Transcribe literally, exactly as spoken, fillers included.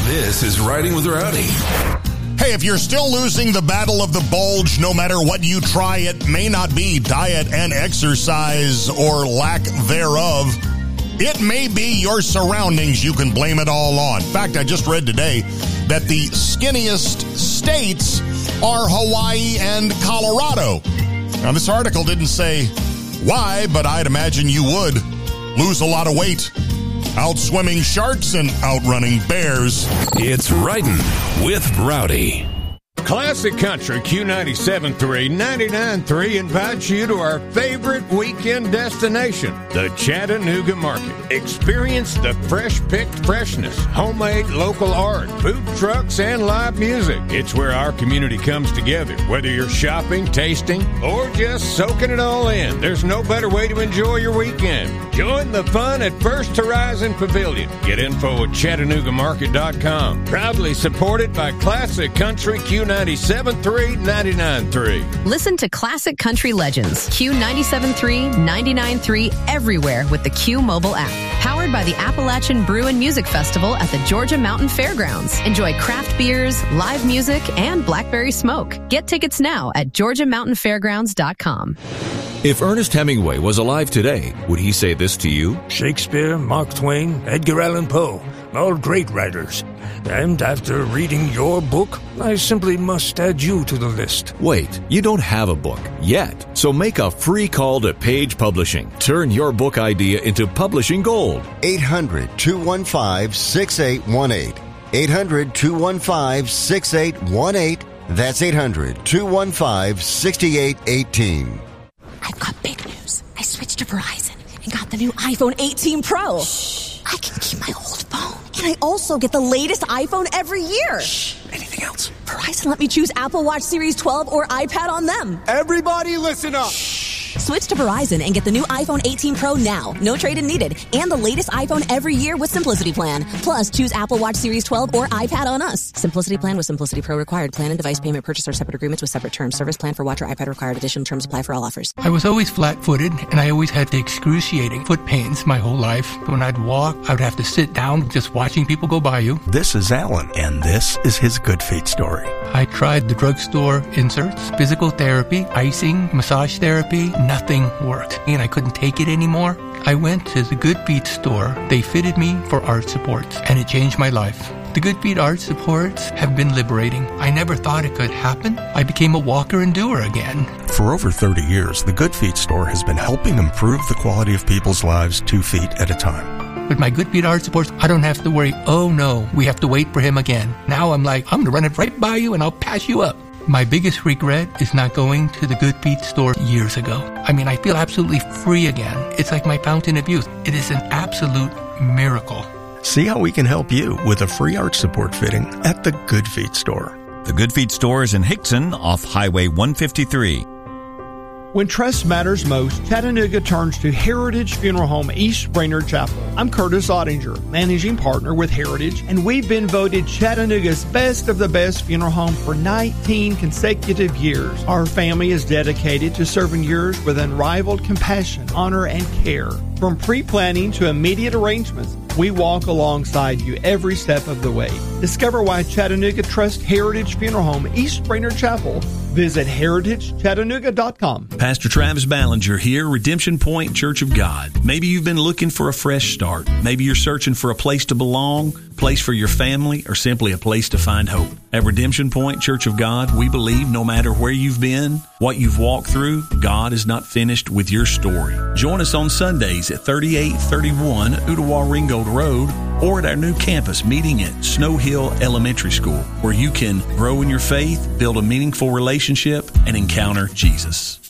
This is Riding with Rowdy. Hey, if you're still losing the battle of the bulge, no matter what you try, it may not be diet and exercise or lack thereof. It may be your surroundings you can blame it all on. In fact, I just read today that the skinniest states are Hawaii and Colorado. Now, this article didn't say why, but I'd imagine you would lose a lot of weight. Out swimming sharks and outrunning bears. It's Riding with Rowdy. Classic Country Q ninety-seven point three, ninety-nine point three invites you to our favorite weekend destination, the Chattanooga Market. Experience the fresh-picked freshness, homemade local art, food trucks, and live music. It's where our community comes together. Whether you're shopping, tasting, or just soaking it all in, there's no better way to enjoy your weekend. Join the fun at First Horizon Pavilion. Get info at Chattanooga Market dot com. Proudly supported by Classic Country Q ninety-seven point three, ninety-nine point three. Listen to Classic Country Legends, Q ninety-seven point three, ninety-nine point three everywhere with the Q mobile app. Powered by the Appalachian Brew and Music Festival at the Georgia Mountain Fairgrounds. Enjoy craft beers, live music, and blackberry smoke. Get tickets now at Georgia Mountain Fairgrounds dot com. If Ernest Hemingway was alive today, would he say this to you? Shakespeare, Mark Twain, Edgar Allan Poe, all great writers. And after reading your book, I simply must add you to the list. Wait, you don't have a book yet. So make a free call to Page Publishing. Turn your book idea into publishing gold. eight hundred, two one five, six eight one eight. eight hundred, two one five, six eight one eight. That's eight hundred, two one five, six eight one eight. I've got big news. I switched to Verizon and got the new iPhone eighteen Pro. Shh. I can keep my old phone. And I also get the latest iPhone every year. Shh. Anything else? Verizon let me choose Apple Watch Series twelve or iPad on them. Everybody listen up. Shh. Switch to Verizon and get the new iPhone eighteen Pro now. No trade-in needed. And the latest iPhone every year with Simplicity Plan. Plus, choose Apple Watch Series twelve or iPad on us. Simplicity Plan with Simplicity Pro required. Plan and device payment purchase are separate agreements with separate terms. Service plan for watch or iPad required. Additional terms apply for all offers. I was always flat-footed, and I always had the excruciating foot pains my whole life. When I'd walk, I would have to sit down just watching people go by you. This is Alan, and this is his Good Feet story. I tried the drugstore inserts, physical therapy, icing, massage therapy. Nothing worked. And I couldn't take it anymore. I went to the Good Feet store. They fitted me for arch supports, and it changed my life. The Good Feet arch supports have been liberating. I never thought it could happen. I became a walker and doer again. For over thirty years, the Good Feet store has been helping improve the quality of people's lives two feet at a time. With my Good Feet arch supports, I don't have to worry, oh no, we have to wait for him again. Now I'm like, I'm going to run it right by you and I'll pass you up. My biggest regret is not going to the Good Feet store years ago. I mean, I feel absolutely free again. It's like my fountain of youth. It is an absolute miracle. See how we can help you with a free arch support fitting at the Good Feet store. The Good Feet store is in Hickson off Highway one fifty-three. When trust matters most, Chattanooga turns to Heritage Funeral Home East Brainerd Chapel. I'm Curtis Ottinger, managing partner with Heritage, and we've been voted Chattanooga's best of the best funeral home for nineteen consecutive years. Our family is dedicated to serving yours with unrivaled compassion, honor, and care. From pre-planning to immediate arrangements, we walk alongside you every step of the way. Discover why Chattanooga trusts Heritage Funeral Home East Brainerd Chapel. Visit heritage chattanooga dot com. Pastor Travis Ballinger here, Redemption Point Church of God. Maybe you've been looking for a fresh start. Maybe you're searching for a place to belong, place for your family, or simply a place to find hope. At Redemption Point Church of God, we believe no matter where you've been, what you've walked through, God is not finished with your story. Join us on Sundays at thirty-eight thirty-one Ottawa Ringgold Road or at our new campus meeting at Snow Hill Elementary School, where you can grow in your faith, build a meaningful relationship, and encounter Jesus.